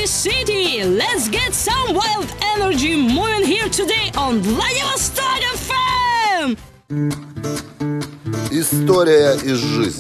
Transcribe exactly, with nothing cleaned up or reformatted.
the city. Let's get some wild energy moving here today on Vladivostok эф эм. История из жизни.